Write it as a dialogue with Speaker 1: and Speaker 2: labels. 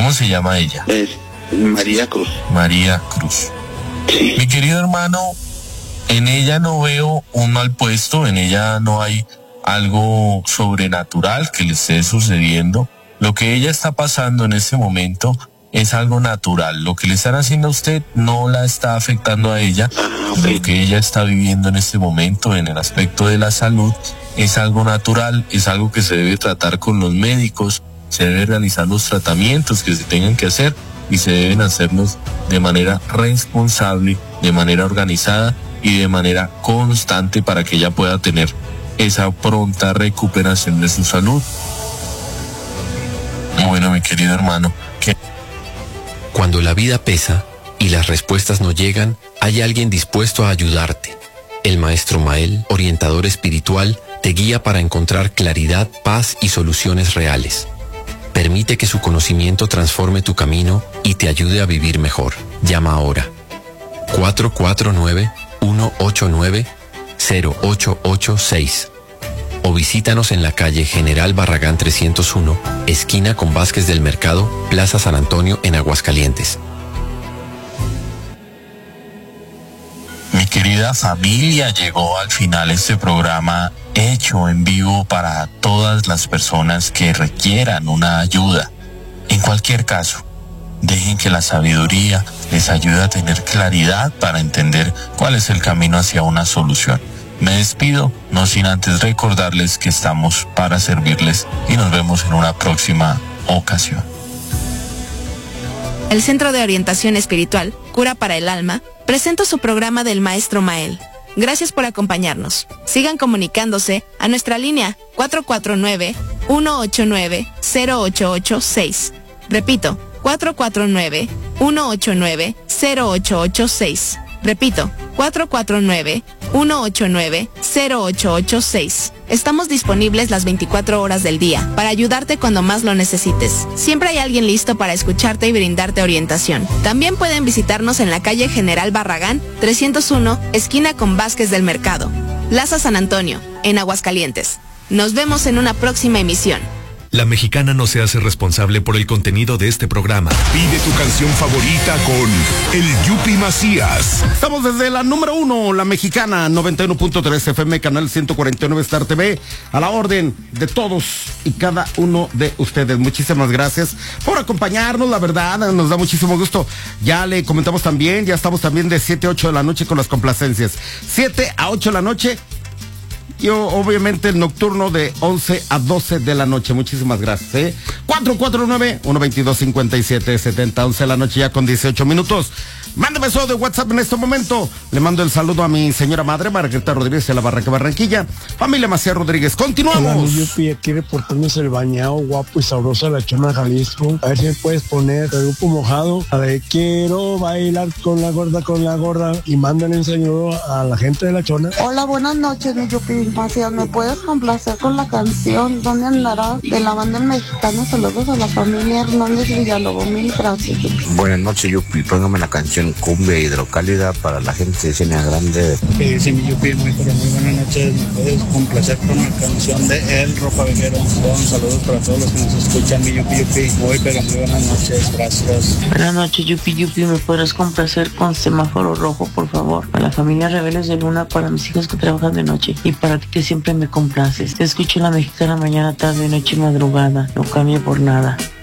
Speaker 1: ¿Cómo se llama ella?
Speaker 2: Es María Cruz.
Speaker 1: María Cruz.
Speaker 2: Sí.
Speaker 1: Mi querido hermano, en ella no veo un mal puesto, en ella no hay algo sobrenatural que le esté sucediendo. Lo que ella está pasando en este momento es algo natural. Lo que le están haciendo a usted no la está afectando a ella.
Speaker 2: Okay.
Speaker 1: Lo que ella está viviendo en este momento en el aspecto de la salud es algo natural, es algo que se debe tratar con los médicos, se debe realizar los tratamientos que se tengan que hacer y se deben hacerlos de manera responsable, de manera organizada y de manera constante para que ella pueda tener esa pronta recuperación de su salud. Bueno, mi querido hermano,
Speaker 3: cuando la vida pesa y las respuestas no llegan, hay alguien dispuesto a ayudarte. El Maestro Mael, orientador espiritual, te guía para encontrar claridad, paz y soluciones reales. Permite que su conocimiento transforme tu camino y te ayude a vivir mejor. Llama ahora. 449-189-0886 o visítanos en la calle General Barragán 301, esquina con Vázquez del Mercado, Plaza San Antonio, en Aguascalientes.
Speaker 1: mi querida familia, llegó al final este programa hecho en vivo para todas las personas que requieran una ayuda. En cualquier caso, dejen que la sabiduría les ayude a tener claridad para entender cuál es el camino hacia una solución. Me despido, no sin antes recordarles que estamos para servirles y nos vemos en una próxima ocasión.
Speaker 4: El Centro de Orientación Espiritual, Cura para el Alma, presenta su programa del Maestro Mael. Gracias por acompañarnos. Sigan comunicándose a nuestra línea 449-189-0886. Repito, 449-189-0886. Repito, 449-189-0886. Estamos disponibles las 24 horas del día para ayudarte cuando más lo necesites. Siempre hay alguien listo para escucharte y brindarte orientación. También pueden visitarnos en la calle General Barragán 301, esquina con Vázquez del Mercado, Plaza San Antonio, en Aguascalientes. Nos vemos en una próxima emisión.
Speaker 5: La Mexicana no se hace responsable por el contenido de este programa.
Speaker 6: Pide tu canción favorita con el Yupi Macías.
Speaker 7: Estamos desde la número 1, La Mexicana, 91.3 FM, canal 149 Star TV, a la orden de todos y cada uno de ustedes. Muchísimas gracias por acompañarnos, la verdad, nos da muchísimo gusto. Ya le comentamos también, ya estamos también de 7 a 8 de la noche con las complacencias. 7 a 8 de la noche. Y obviamente el nocturno de 11 a 12 de la noche. Muchísimas gracias. 449-122-5770, 11 de la noche ya con 18 minutos. Mándeme eso de WhatsApp en este momento. Le mando el saludo a mi señora madre, Margarita Rodríguez, de la Barranquilla. Familia Macías Rodríguez, continuamos.
Speaker 8: Hola, Yupi, aquí reportándose el bañado guapo y sabroso de la Chona, Jalisco. A ver si me puedes poner el grupo mojado. A ver, quiero bailar con la gorda. Y mándale un saludo a la gente de la Chona.
Speaker 9: Hola, buenas noches, mi Yupi Macías. ¿Me puedes complacer con la canción ¿Dónde andará? De la banda El Mexicano? Saludos a la familia Hernández Villalobos. Mil gracias, Yupi.
Speaker 10: Buenas noches, Yupi. Póngame la canción Cumbia Hidrocálida para la gente de Ciénaga Grande.
Speaker 11: Sí, mi Yupi, muy buenas noches. ¿Me puedes complacer con la canción de El Ropavejero? Saludos para todos los que nos escuchan, mi Yupi. Muy buenas noches, gracias.
Speaker 12: Buenas noches, Yupi. ¿Me podrás complacer con Semáforo Rojo, por favor? Para la familia Rebeldes de Luna, para mis hijos que trabajan de noche y para ti que siempre me complaces. Te escucho en La Mexicana mañana, tarde, noche y madrugada. No cambio por nada.